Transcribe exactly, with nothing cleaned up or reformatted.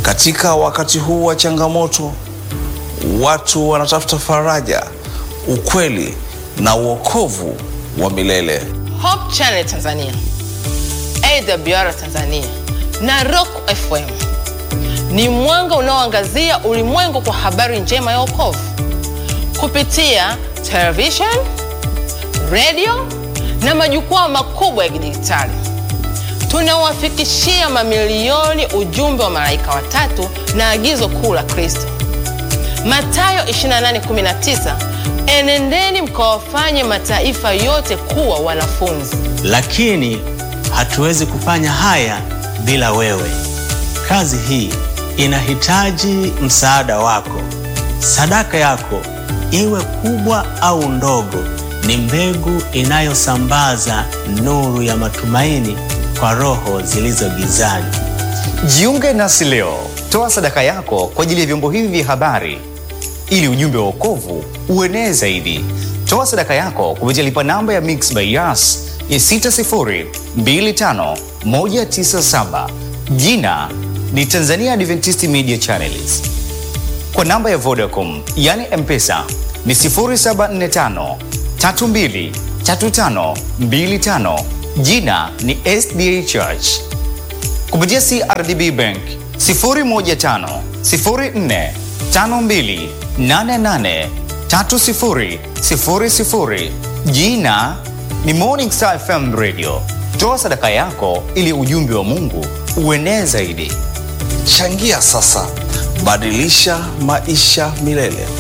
Katika wakati huu wa changamoto, watu wanatafuta faraja, ukweli na uokovu wa milele. Hope Channel Tanzania, A W R Tanzania na Rock F M ni mwanga unaoangazia ulimwengu kwa habari njema ya wokovu. Kupitia television, radio na majukwaa makubwa ya kidijitali, tunawafikishia mamilioni ujumbe wa malaika watatu na agizo kuu la Kristo. Mathayo ishirini na nane kumi na tisa, enendeni mkawafanye mataifa yote kuwa wanafunzi. Lakini hatuwezi kufanya haya bila wewe. Kazi hii inahitaji msaada wako. Sadaka yako, iwe kubwa au ndogo, ni mbegu inayosambaza nuru ya matumaini kwa roho zilizo gizani. Jiunge nasi leo. Toa sadaka yako kwa ajili ya vyombo hivi vya habari ili ujumbe wa wokovu uenee zaidi. Toa sadaka yako kupitia lipa namba ya Mixx by Yas ya sita sifuri mbili tano moja tisa saba. Jina ni Tanzania Adventist Media Channels. Kwa namba ya Vodacom yani M-Pesa ni sifuri saba nne tano tatu mbili tatu tano mbili tano. Jina ni S D A Church. Kupitia C R D B Bank sifuri moja tano sifuri nne tano mbili nane nane tatu sifuri sifuri sifuri. Jina ni Morning Star F M Radio. Toa sadaka yako ili ujumbe wa Mungu uenee zaidi. Changia sasa, badilisha maisha milele.